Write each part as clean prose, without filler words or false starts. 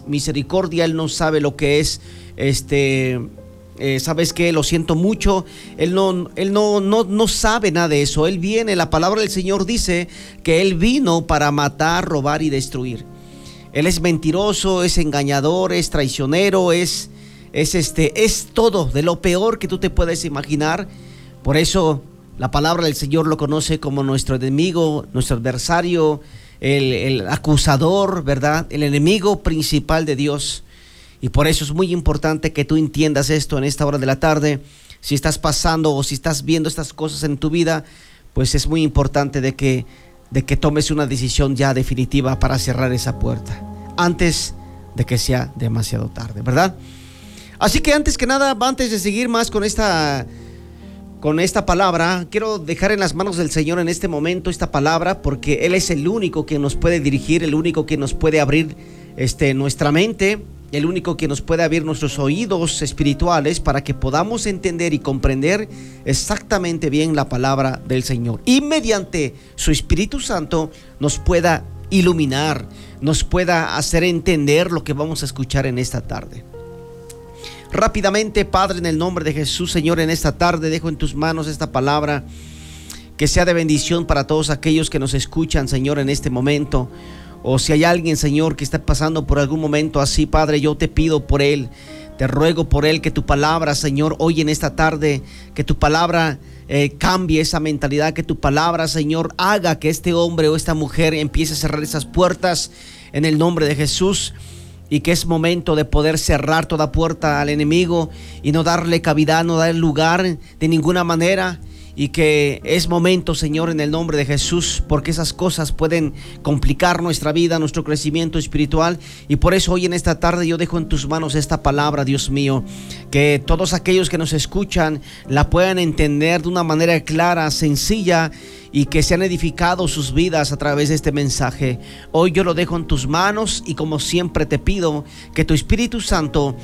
misericordia, él no sabe lo que es ¿sabes qué? Lo siento mucho. Él no sabe nada de eso. Él viene, la palabra del Señor dice que Él vino para matar, robar y destruir. Él es mentiroso, es engañador, es traicionero, es todo de lo peor que tú te puedes imaginar. Por eso la palabra del Señor lo conoce como nuestro enemigo, nuestro adversario, el acusador, ¿verdad? El enemigo principal de Dios. Y por eso es muy importante que tú entiendas esto en esta hora de la tarde. Si estás pasando o si estás viendo estas cosas en tu vida, pues es muy importante de que tomes una decisión ya definitiva para cerrar esa puerta antes de que sea demasiado tarde, ¿verdad? Así que antes que nada, antes de seguir más con esta palabra, quiero dejar en las manos del Señor en este momento esta palabra, porque Él es el único que nos puede dirigir, el único que nos puede abrir nuestra mente, el único que nos puede abrir nuestros oídos espirituales para que podamos entender y comprender exactamente bien la palabra del Señor, y mediante su Espíritu Santo nos pueda iluminar, nos pueda hacer entender lo que vamos a escuchar en esta tarde. Rápidamente, Padre, en el nombre de Jesús, Señor, en esta tarde dejo en tus manos esta palabra, que sea de bendición para todos aquellos que nos escuchan, Señor, en este momento. O si hay alguien, Señor, que está pasando por algún momento así, Padre, yo te pido por él, te ruego por él, que tu palabra, Señor, hoy en esta tarde, que tu palabra cambie esa mentalidad, que tu palabra, Señor, haga que este hombre o esta mujer empiece a cerrar esas puertas en el nombre de Jesús, y que es momento de poder cerrar toda puerta al enemigo y no darle cavidad, no darle lugar de ninguna manera. Y que es momento, Señor, en el nombre de Jesús, porque esas cosas pueden complicar nuestra vida, nuestro crecimiento espiritual. Y por eso hoy en esta tarde yo dejo en tus manos esta palabra, Dios mío, que todos aquellos que nos escuchan la puedan entender de una manera clara, sencilla, y que sean edificados sus vidas a través de este mensaje. Hoy yo lo dejo en tus manos, y como siempre te pido que tu Espíritu Santo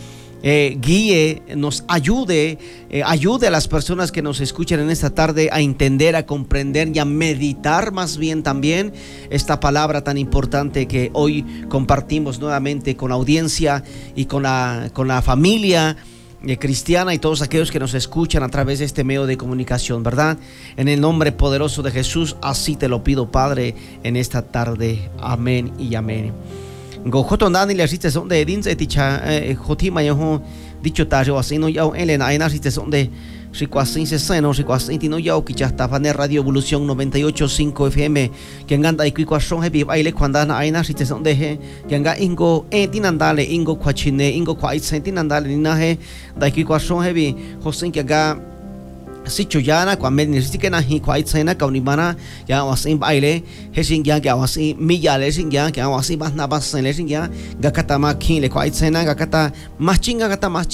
guíe, nos ayude a las personas que nos escuchan en esta tarde a entender, a comprender y a meditar más bien también esta palabra tan importante que hoy compartimos nuevamente con la audiencia y con la familia cristiana y todos aquellos que nos escuchan a través de este medio de comunicación, ¿verdad? En el nombre poderoso de Jesús, así te lo pido, Padre, en esta tarde. Amén y amén. Go khotondani le asiste son de din se ticha khotima yo dicho ta yo así no yao elena aina asiste son de Ricuasin se seno Ricuasin tino yao que ya está en Radio Evolución 98.5 FM que anda y cuason heavy baile cuando aina asiste son de que anga ingo tinandale ingo kwachine ingo kwai tinandale ninahe da que cuason heavy hosin que aga si chuyana kwa men si que na hi kwai tsena ka unimana ya wasin baile hesin ya wasi miyale sin ya wasi basna basen sin ya gakata kin le kwai tsena gakata más chinga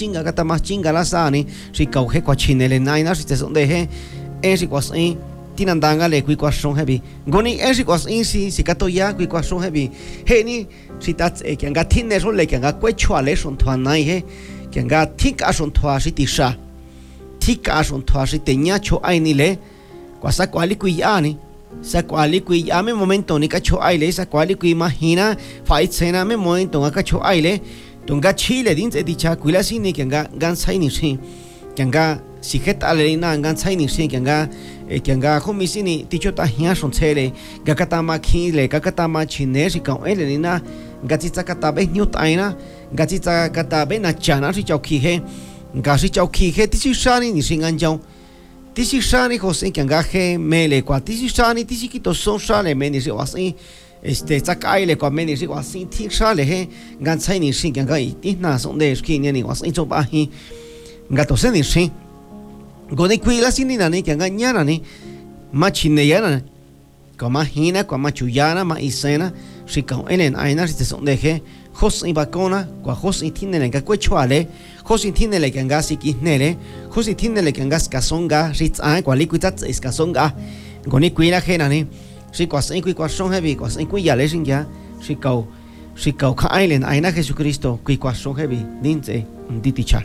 la sani si ka he kwa chinele naina si te son de he si kwasin tinandanga le kwa son heavy goni si kwasin si kato ya kwa son heavy he ni si tat que anga tinne son le que anga kwechwale son twanai he que anga tik ason twa si tisha tika son toasi teñacho ainile kwasa kwali kuiani sa kwali kuiame momento ni kacho aile sa kwali kui imagina fight sena me momento kacho aile tunga chile din se dicha kuila sini que anga gansai ni si que anga sijet alena gansai ni si que anga khomisini ticho ta hia son chele gakata makhile gakata machine si ka elena gatita kata be nyut aina gatita kata be na chana si chauki he ngasi chau ki he tisi shani ni singan jau tisi shani hosen que angaje mele kwa tisi shani tisi kito son shale meni se wasi sakai le kwa meni se wasi ti shale he gansai ni sin que angai tina son de skin ni wasi cho ba hi gato se ni sin goni kuila sin ni nani que angañana ni machine yana como hina como chuyana ma isena si ka enen aina si son de he hosin bakona kwa hosin tinene ka kwechwale hosin tinele que angasi kisnele hosin tinele que angas kasonga ritsa kwa liquidat es kasonga goni kuila genani si kwasin kwa son heavy kwasin kuya le sin ya si ka island aina Jesucristo kwa son heavy dinse diticha.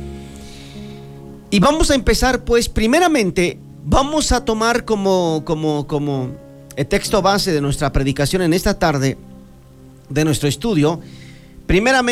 Y vamos a empezar, pues primeramente vamos a tomar como el texto base de nuestra predicación en esta tarde, de nuestro estudio, primeramente